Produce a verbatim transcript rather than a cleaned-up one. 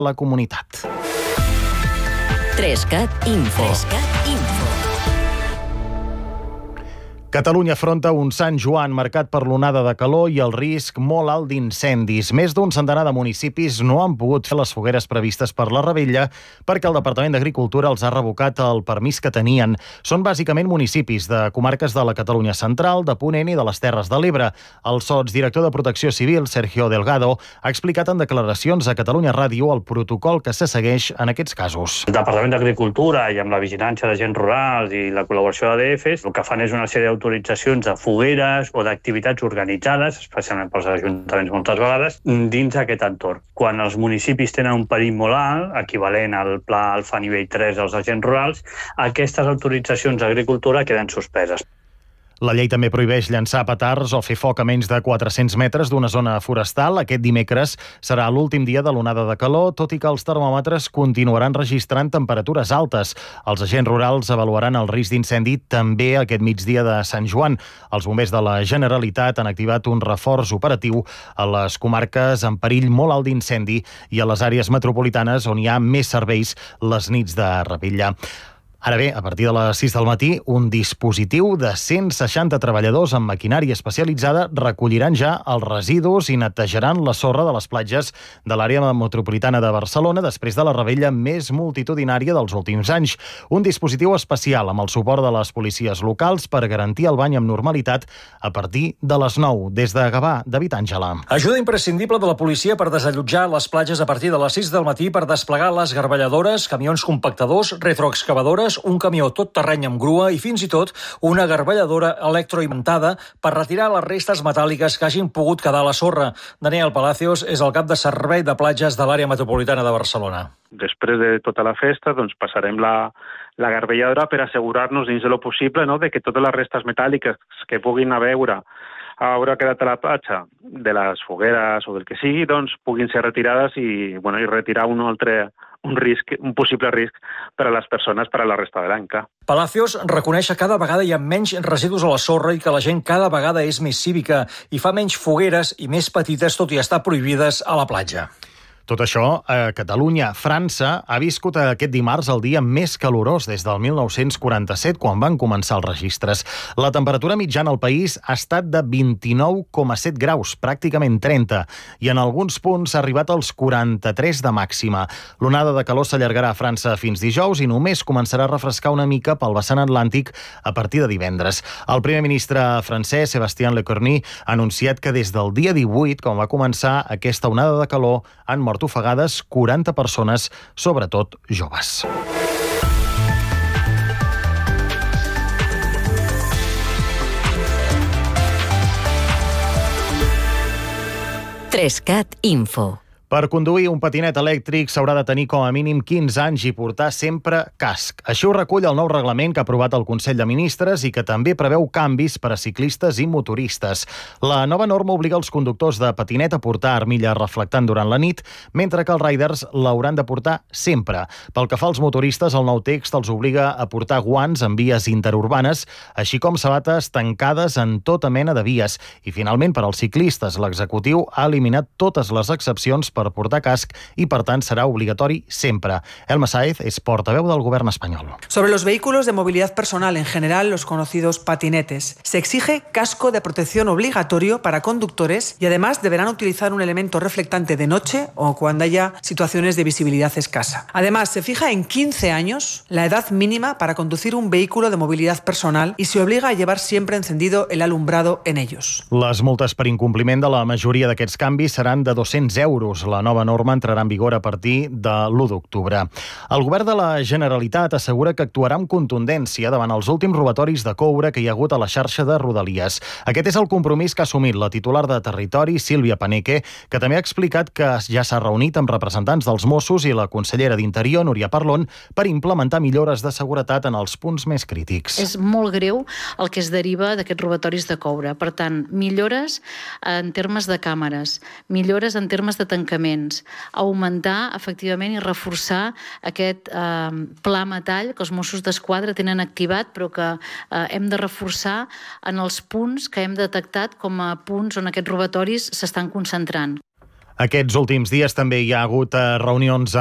la comunitat. Trescat Info. Trescat Info. Catalunya afronta un Sant Joan marcat per l'onada de calor i el risc molt alt d'incendis. Més d'un centenar de municipis no han pogut fer les fogueres previstes per la revetlla perquè el Departament d'Agricultura els ha revocat el permís que tenien. Són bàsicament municipis de comarques de la Catalunya central, de Ponent i de les Terres de l'Ebre. El sotsdirector de Protecció Civil, Sergio Delgado, ha explicat en declaracions a Catalunya Ràdio el protocol que se segueix en aquests casos. El Departament d'Agricultura i amb la vigilància d'agents rurals i la col·laboració d'A D Fs, el que fan és una sèrie d'autoritzacions de fogueres o d'activitats organitzades, especialment pels ajuntaments moltes vegades, dins aquest entorn. Quan els municipis tenen un perill molt alt, equivalent al pla alfa nivell tres dels agents rurals, aquestes autoritzacions d'agricultura queden suspeses. La llei també prohibeix llançar petards o fer foc a menys de quatre-cents metres d'una zona forestal. Aquest dimecres serà l'últim dia de l'onada de calor, tot i que els termòmetres continuaran registrant temperatures altes. Els agents rurals avaluaran el risc d'incendi també aquest migdia de Sant Joan. Els bombers de la Generalitat han activat un reforç operatiu a les comarques en perill molt alt d'incendi i a les àrees metropolitanes on hi ha més serveis les nits de revetlla. Ara bé, a partir de les sis del matí, un dispositiu de cent seixanta treballadors amb maquinària especialitzada recolliran ja els residus i netejaran la sorra de les platges de l'àrea metropolitana de Barcelona després de la revetlla més multitudinària dels últims anys. Un dispositiu especial amb el suport de les policies locals per garantir el bany amb normalitat a partir de les nou. Des de Gavà, David Àngela. Ajuda imprescindible de la policia per desallotjar les platges a partir de les sis del matí per desplegar les garballadores, camions compactadors, retroexcavadores, un camió tot terreny amb grua i fins i tot una garballadora electroimentada per retirar les restes metàl·liques que hagin pogut quedar a la sorra. Daniel Palacios és el cap de servei de platges de l'àrea metropolitana de Barcelona. Després de tota la festa doncs passarem la, la garballadora per assegurar-nos dins de lo possible, no?, de que totes les restes metàl·liques que puguin a veure haurà quedat a la platja de les fogueres o del que sigui, doncs puguin ser retirades i, bueno, i retirar un altre un risc, un possible risc per a les persones per a la resta de l'any. Palacios reconeix que cada vegada hi ha menys residus a la sorra i que la gent cada vegada és més cívica i fa menys fogueres i més petites, tot i estar prohibides a la platja. Tot això, a Catalunya, França ha viscut aquest dimarts el dia més calorós des del mil nou-cents quaranta-set, quan van començar els registres. La temperatura mitjana al país ha estat de vint-i-nou coma set graus, pràcticament trenta, i en alguns punts ha arribat als quaranta-tres de màxima. L'onada de calor s'allargarà a França fins dijous i només començarà a refrescar una mica pel vessant atlàntic a partir de divendres. El primer ministre francès, Sébastien Lecornu, ha anunciat que des del dia divuit, quan va començar aquesta onada de calor, han mort ofegades quaranta persones, sobretot joves. Trescat Info. Per conduir un patinet elèctric s'haurà de tenir com a mínim quinze anys i portar sempre casc. Això ho recull el nou reglament que ha aprovat el Consell de Ministres i que també preveu canvis per a ciclistes i motoristes. La nova norma obliga els conductors de patinet a portar armilla reflectant durant la nit, mentre que els riders l'hauran de portar sempre. Pel que fa als motoristes, el nou text els obliga a portar guants en vies interurbanes, així com sabates tancades en tota mena de vies. I finalment, per als ciclistes, l'executiu ha eliminat totes les excepcions per per portar casc y, per tant, será obligatorio siempre. Elma Sáez es portaveu del Gobierno español. Sobre los vehículos de movilidad personal, en general los conocidos patinetes, se exige casco de protección obligatorio para conductores y además deberán utilizar un elemento reflectante de noche o cuando haya situaciones de visibilidad escasa. Además, se fija en quince años la edad mínima para conducir un vehículo de movilidad personal y se obliga a llevar siempre encendido el alumbrado en ellos. Les multes per incompliment de la majoria d'aquests canvis seran de dos-cents euros. La nova norma entrarà en vigor a partir de l'u d'octubre. El govern de la Generalitat assegura que actuarà amb contundència davant els últims robatoris de coure que hi ha hagut a la xarxa de Rodalies. Aquest és el compromís que ha assumit la titular de Territori, Sílvia Paneque, que també ha explicat que ja s'ha reunit amb representants dels Mossos i la consellera d'Interior, Núria Parlon, per implementar millores de seguretat en els punts més crítics. És molt greu el que es deriva d'aquests robatoris de coure. Per tant, millores en termes de càmeres, millores en termes de tancaments, augmentar efectivament i reforçar aquest eh, pla metall que els Mossos d'Esquadra tenen activat però que eh, hem de reforçar en els punts que hem detectat com a punts on aquests robatoris s'estan concentrant. Aquests últims dies també hi ha hagut reunions